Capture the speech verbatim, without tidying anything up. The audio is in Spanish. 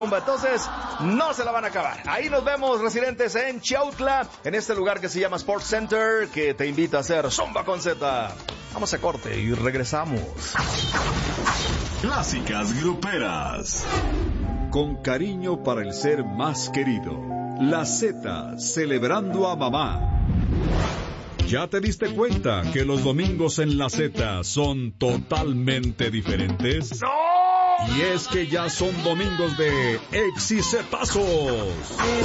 Entonces, no se la van a acabar. Ahí nos vemos, residentes en Chiautla, en este lugar que se llama Sports Center, que te invita a hacer Zumba con Z. Vamos a corte y regresamos. Clásicas gruperas. Con cariño para el ser más querido. La Z, celebrando a mamá. ¿Ya te diste cuenta que los domingos en la Z son totalmente diferentes? ¡No! Y es que ya son domingos de exicetazos.